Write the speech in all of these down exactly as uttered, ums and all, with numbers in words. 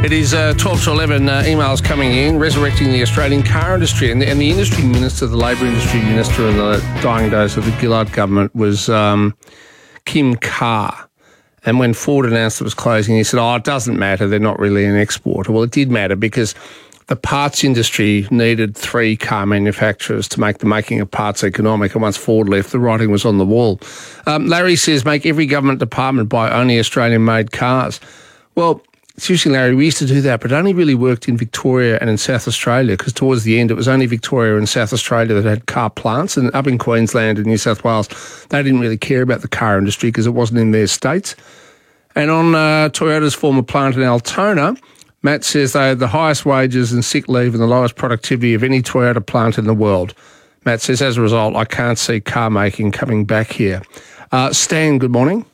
It is uh, twelve to eleven uh, emails coming in, resurrecting the Australian car industry. And the, and the industry minister, the Labor industry minister in the dying days of the Gillard government was um, Kim Carr. And when Ford announced it was closing, he said, oh, it doesn't matter, they're not really an exporter. Well, it did matter because the parts industry needed three car manufacturers to make the making of parts economic. And once Ford left, the writing was on the wall. Um, Larry says, make every government department buy only Australian-made cars. Well, seriously, Larry, we used to do that, but it only really worked in Victoria and in South Australia because towards the end it was only Victoria and South Australia that had car plants, and up in Queensland and New South Wales they didn't really care about the car industry because it wasn't in their states. And on uh, Toyota's former plant in Altona, Matt says they had the highest wages and sick leave and the lowest productivity of any Toyota plant in the world. Matt says, as a result, I can't see car making coming back here. Uh, Stan, good morning.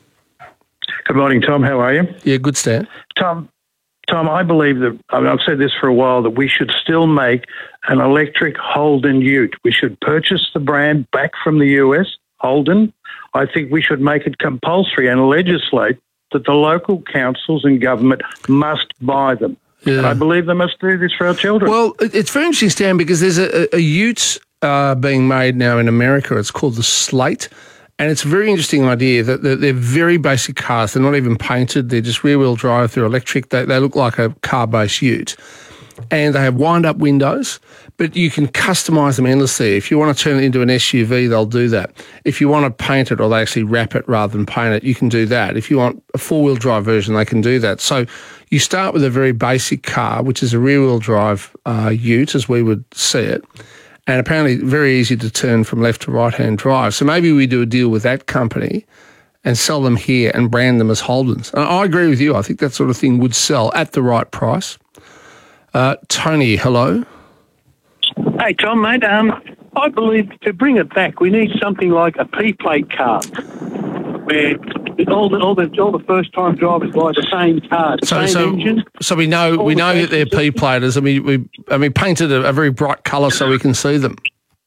Good morning, Tom. How are you? Yeah, good, Stan. Tom, Tom, I believe that, I mean, I've said this for a while, that we should still make an electric Holden Ute. We should purchase the brand back from the U S, Holden. I think we should make it compulsory and legislate that the local councils and government must buy them. Yeah. And I believe they must do this for our children. Well, it's very interesting, Stan, because there's a, a Ute uh, being made now in America. It's called the Slate. And it's a very interesting idea that they're, they're very basic cars. They're not even painted. They're just rear-wheel drive. They're electric. They, they look like a car-based ute. And they have wind-up windows, but you can customise them endlessly. If you want to turn it into an S U V, they'll do that. If you want to paint it or they actually wrap it rather than paint it, you can do that. If you want a four-wheel drive version, they can do that. So you start with a very basic car, which is a rear-wheel drive uh, ute, as we would see it. And apparently very easy to turn from left to right-hand drive. So maybe we do a deal with that company and sell them here and brand them as Holdens. And I agree with you. I think that sort of thing would sell at the right price. Uh, Tony, hello. Hey, Tom, mate. Um, I believe to bring it back, we need something like a P-plate car, where all the all the all the first-time drivers buy the same car, the so, same so, engine. So we know we know that they're P-platers, and we we I mean painted a, a very bright colour so we can see them.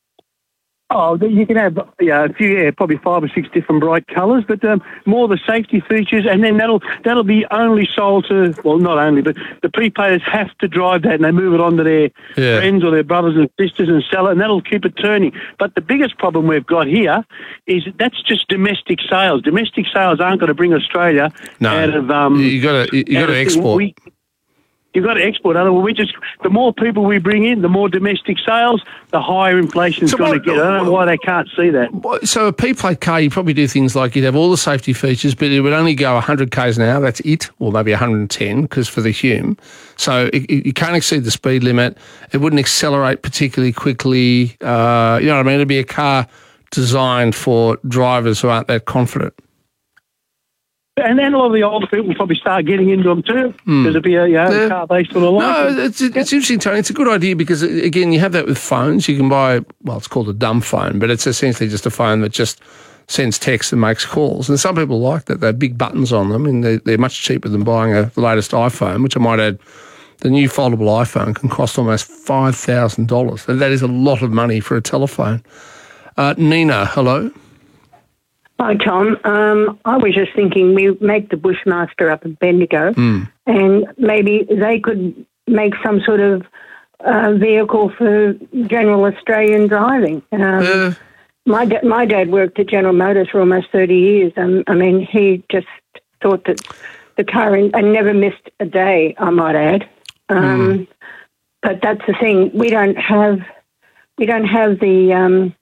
Oh, you can have yeah, a few, yeah, probably five or six different bright colours, but um, more the safety features, and then that'll that'll be only sold to, well, not only, but the pre-players have to drive that, and they move it on to their yeah. friends or their brothers and sisters and sell it, and that'll keep it turning. But the biggest problem we've got here is that's just domestic sales. Domestic sales aren't going to bring Australia no. out of um. You got to you got to export. We, You've got to export. Otherwise, we just the more people we bring in, the more domestic sales, the higher inflation's so going to get. I don't know why they can't see that. So a P-plate car, you probably do things like you'd have all the safety features, but it would only go one hundred kays an hour. That's it, or maybe one hundred ten, because for the Hume. So it, it, you can't exceed the speed limit. It wouldn't accelerate particularly quickly. Uh, you know what I mean? It'd be a car designed for drivers who aren't that confident. And then a lot of the older people will probably start getting into them too. Mm. There'll be a you know, yeah. car-based sort of life. No, it's, it's yeah. interesting, Tony. It's a good idea because, again, you have that with phones. You can buy, well, it's called a dumb phone, but it's essentially just a phone that just sends text and makes calls. And some people like that. They have big buttons on them, and they're, they're much cheaper than buying a, the latest iPhone, which I might add, the new foldable iPhone can cost almost five thousand dollars. That is a lot of money for a telephone. Uh, Nina, hello. Hi, Tom. Um, I was just thinking we make the Bushmaster up at Bendigo mm. and maybe they could make some sort of uh, vehicle for general Australian driving. Um, uh, my, da- my dad worked at General Motors for almost thirty years. Um, I mean, he just thought that the car, in- I never missed a day, I might add. Um, mm. But that's the thing. We don't have, we don't have the... Um,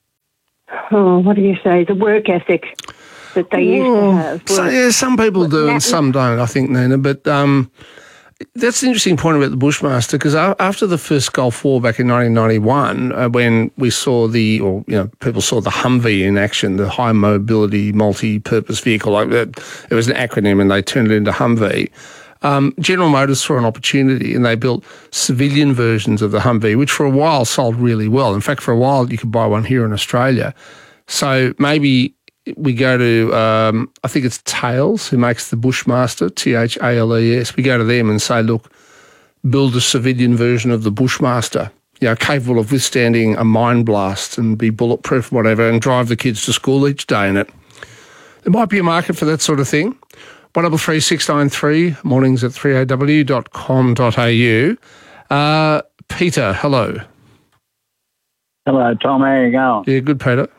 Oh, what do you say? The work ethic that they used to have. So, yeah, some people do and some don't, I think, Nina. But um, that's an interesting point about the Bushmaster because after the first Gulf War back in nineteen ninety-one, uh, when we saw the, or you know, people saw the Humvee in action, the High Mobility Multi-Purpose Vehicle, like that, it was an acronym, and they turned it into Humvee. Um, General Motors saw an opportunity and they built civilian versions of the Humvee, which for a while sold really well. In fact, for a while you could buy one here in Australia. So maybe we go to, um, I think it's Tails who makes the Bushmaster, T H A L E S. We go to them and say, look, build a civilian version of the Bushmaster, you know, capable of withstanding a mine blast and be bulletproof, whatever, and drive the kids to school each day in it. There might be a market for that sort of thing. one double three six nine three, mornings at three a w dot com dot a u. Uh, Peter, hello. Hello, Tom. How you going? Yeah, good, Peter.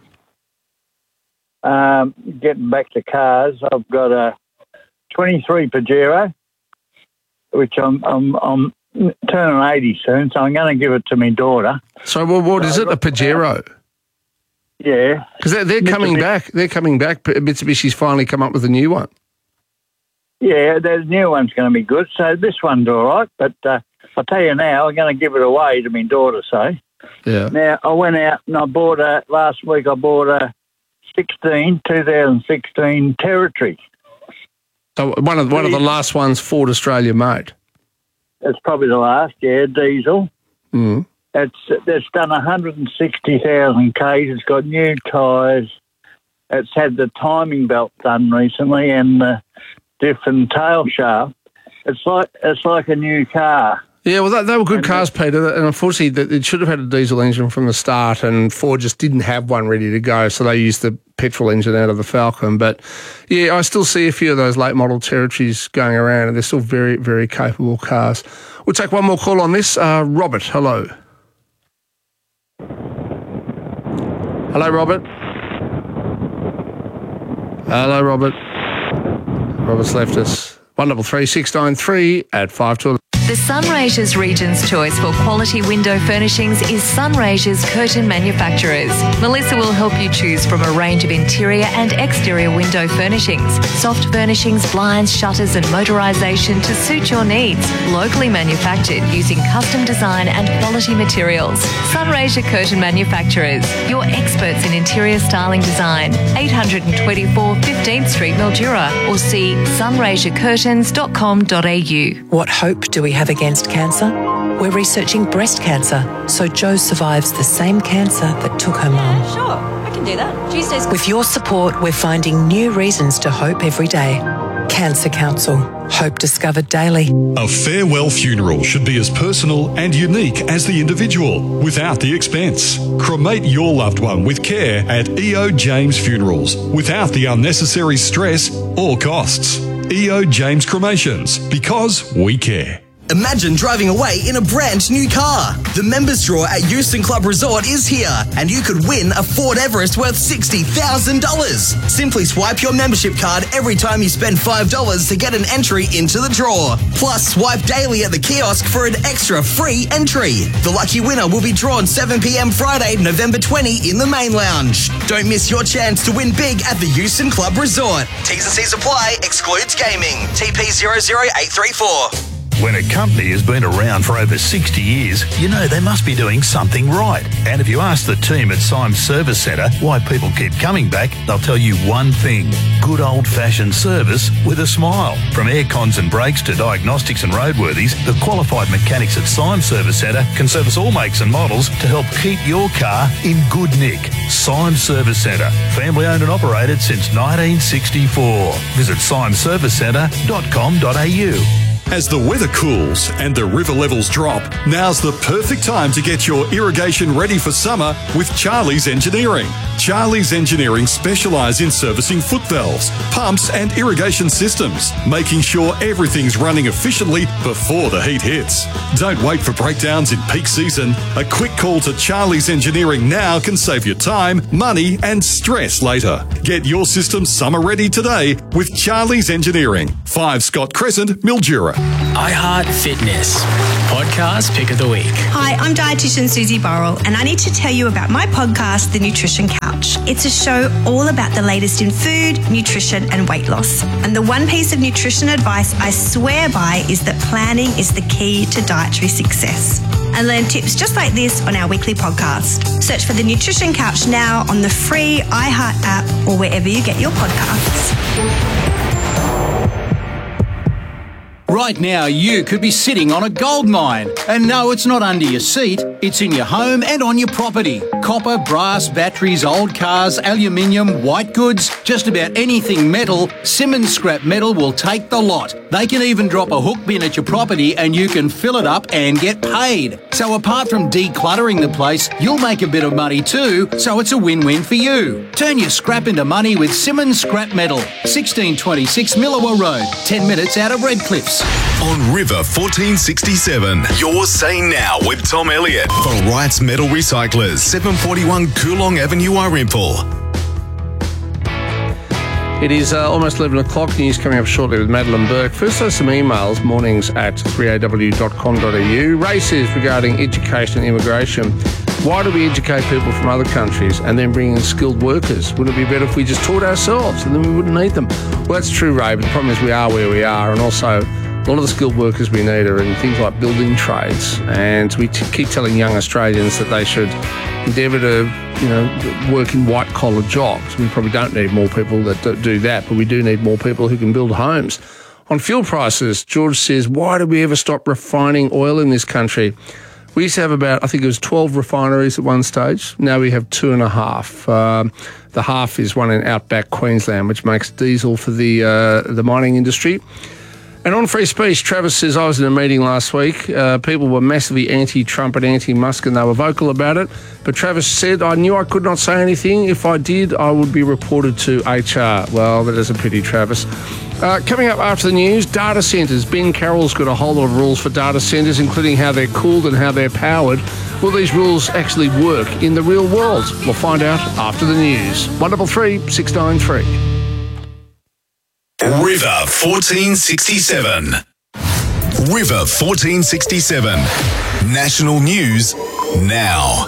Um, getting back to cars, I've got a twenty-three Pajero, which I'm I'm I'm turning eighty soon, so I'm going to give it to my daughter. So, well, what is it? A Pajero? Yeah, because they're, they're coming back. They're coming back. Mitsubishi's finally come up with a new one. Yeah, the new one's going to be good. So this one's all right, but uh, I'll tell you now, I'm going to give it away to my daughter. So yeah. Now I went out and I bought a last week. I bought a sixteen, twenty sixteen Territory. So one of one of the last ones Ford Australia made. It's probably the last, yeah, diesel. Mm. It's it's done one hundred sixty thousand k's. It's got new tyres. It's had the timing belt done recently and the different tail shaft. It's like it's like a new car. Yeah, well, that, they were good and cars, Peter, and unfortunately it should have had a diesel engine from the start, and Ford just didn't have one ready to go, so they used the petrol engine out of the Falcon. But, yeah, I still see a few of those late model Territories going around, and they're still very, very capable cars. We'll take one more call on this. Uh, Robert, hello. Hello, Robert. Hello, Robert. Robert's left us. one double three six nine three at five to eleven. The Sunraysia's Region's choice for quality window furnishings is Sunraysia's Curtain Manufacturers. Melissa will help you choose from a range of interior and exterior window furnishings, soft furnishings, blinds, shutters and motorisation to suit your needs. Locally manufactured using custom design and quality materials. Sunraysia Curtain Manufacturers, your experts in interior styling design. eight twenty-four fifteenth Street, Mildura, or see sunraysia curtains dot com dot a u. What hope do we have against cancer? We're researching breast cancer, so Jo survives the same cancer that took her mum. Yeah, sure, I can do that. Tuesdays. With your support, we're finding new reasons to hope every day. Cancer Council. Hope discovered daily. A farewell funeral should be as personal and unique as the individual, without the expense. Cremate your loved one with care at E O James Funerals, without the unnecessary stress or costs. E O James Cremations, because we care. Imagine driving away in a brand new car. The members draw at Euston Club Resort is here, and you could win a Ford Everest worth sixty thousand dollars. Simply swipe your membership card every time you spend five dollars to get an entry into the draw. Plus, swipe daily at the kiosk for an extra free entry. The lucky winner will be drawn seven p m Friday, November twentieth in the main lounge. Don't miss your chance to win big at the Euston Club Resort. T's and C's apply, excludes gaming. T P zero zero eight three four. When a company has been around for over sixty years, you know they must be doing something right. And if you ask the team at Symes Service Centre why people keep coming back, they'll tell you one thing: good old-fashioned service with a smile. From air cons and brakes to diagnostics and roadworthies, the qualified mechanics at Symes Service Centre can service all makes and models to help keep your car in good nick. Symes Service Centre, family owned and operated since nineteen sixty-four. Visit symes service centre dot com dot a u. As the weather cools and the river levels drop, now's the perfect time to get your irrigation ready for summer with Charlie's Engineering. Charlie's Engineering specialise in servicing foot valves, pumps and irrigation systems, making sure everything's running efficiently before the heat hits. Don't wait for breakdowns in peak season. A quick call to Charlie's Engineering now can save you time, money and stress later. Get your system summer ready today with Charlie's Engineering. five Scott Crescent, Mildura. iHeart Fitness, podcast pick of the week. Hi, I'm dietitian Susie Burrell, and I need to tell you about my podcast, The Nutrition Couch. It's a show all about the latest in food, nutrition, and weight loss. And the one piece of nutrition advice I swear by is that planning is the key to dietary success. And learn tips just like this on our weekly podcast. Search for The Nutrition Couch now on the free iHeart app or wherever you get your podcasts. Right now, you could be sitting on a gold mine. And no, it's not under your seat. It's in your home and on your property. Copper, brass, batteries, old cars, aluminium, white goods, just about anything metal, Simmons Scrap Metal will take the lot. They can even drop a hook bin at your property and you can fill it up and get paid. So apart from decluttering the place, you'll make a bit of money too, so it's a win-win for you. Turn your scrap into money with Simmons Scrap Metal. sixteen twenty-six Millawa Road, ten minutes out of Redcliffs. On River fourteen sixty-seven, you're Say Now with Tom Elliott for Wright's Metal Recyclers, seven forty-one Coolong Avenue, Irimple. It is uh, almost eleven o'clock. News coming up shortly with Madeline Burke. First, there's some emails, mornings at three a w dot com dot a u. Ray says regarding education and immigration, why do we educate people from other countries and then bring in skilled workers? Wouldn't it be better if we just taught ourselves and then we wouldn't need them? Well, that's true, Ray, but the problem is we are where we are, and also a lot of the skilled workers we need are in things like building trades, and we t- keep telling young Australians that they should endeavour to, you know, work in white-collar jobs. We probably don't need more people that do that, but we do need more people who can build homes. On fuel prices, George says, why did we ever stop refining oil in this country? We used to have about, I think it was twelve refineries at one stage. Now we have two and a half. Um, the half is one in outback Queensland, which makes diesel for the uh, the mining industry. And on free speech, Travis says, I was in a meeting last week. Uh, people were massively anti-Trump and anti-Musk, and they were vocal about it. But Travis said, I knew I could not say anything. If I did, I would be reported to H R. Well, that is a pity, Travis. Uh, coming up after the news, data centres. Ben Carroll's got a whole lot of rules for data centres, including how they're cooled and how they're powered. Will these rules actually work in the real world? We'll find out after the news. one double three six nine three. River fourteen sixty-seven. River fourteen sixty-seven. National news now.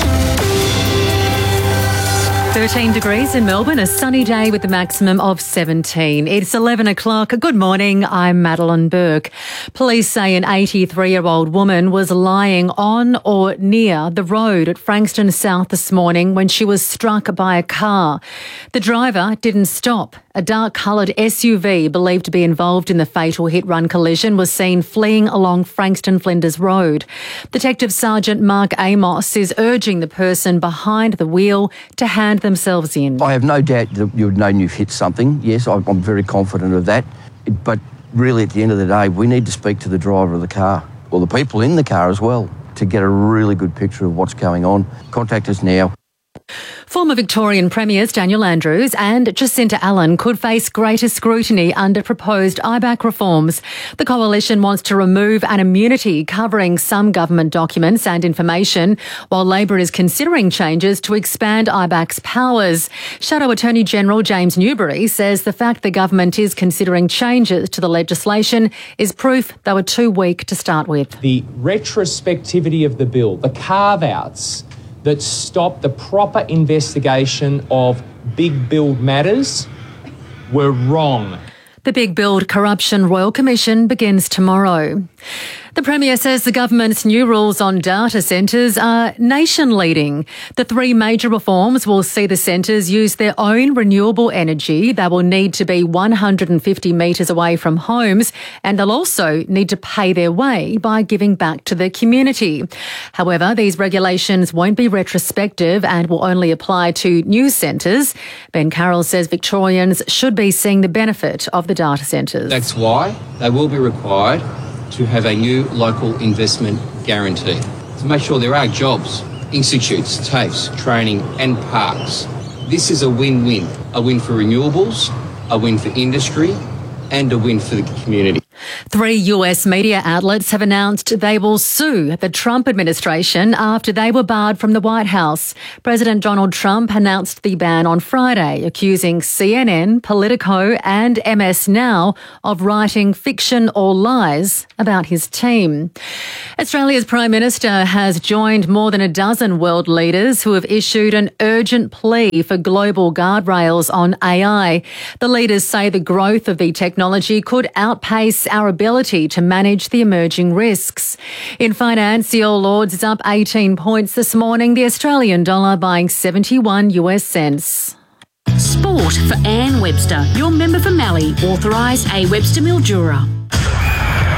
thirteen degrees in Melbourne, a sunny day with a maximum of seventeen. It's eleven o'clock. Good morning, I'm Madeline Burke. Police say an eighty-three-year-old woman was lying on or near the road at Frankston South this morning when she was struck by a car. The driver didn't stop. A dark-coloured S U V believed to be involved in the fatal hit-run collision was seen fleeing along Frankston Flinders Road. Detective Sergeant Mark Amos is urging the person behind the wheel to hand themselves in. I have no doubt that you would know you've hit something. Yes, I'm very confident of that. But really, at the end of the day, we need to speak to the driver of the car, or the people in the car as well, to get a really good picture of what's going on. Contact us now. Former Victorian Premiers Daniel Andrews and Jacinta Allen could face greater scrutiny under proposed I BAC reforms. The coalition wants to remove an immunity covering some government documents and information, while Labor is considering changes to expand I BAC's powers. Shadow Attorney General James Newbury says the fact the government is considering changes to the legislation is proof they were too weak to start with. The retrospectivity of the bill, the carve-outs that stop the proper investigation of big build matters were wrong. The Big Build Corruption Royal Commission begins tomorrow. The Premier says the government's new rules on data centres are nation-leading. The three major reforms will see the centres use their own renewable energy. They will need to be one hundred fifty metres away from homes, and they'll also need to pay their way by giving back to the community. However, these regulations won't be retrospective and will only apply to new centres. Ben Carroll says Victorians should be seeing the benefit of the data centres. That's why they will be required to have a new local investment guarantee to make sure there are jobs, institutes, TAFEs, training and parks. This is a win-win, a win for renewables, a win for industry and a win for the community. Three U S media outlets have announced they will sue the Trump administration after they were barred from the White House. President Donald Trump announced the ban on Friday, accusing C N N, Politico and M S Now of writing fiction or lies about his team. Australia's Prime Minister has joined more than a dozen world leaders who have issued an urgent plea for global guardrails on A I. The leaders say the growth of the technology could outpace our ability to manage the emerging risks. In finance, the All Ords is up eighteen points this morning, the Australian dollar buying seventy-one U S cents. Sport for Anne Webster, your member for Mallee, authorised A Webster Mildura.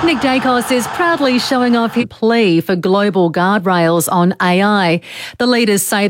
Nick Dacos is proudly showing off his plea for global guardrails on A I. The leaders say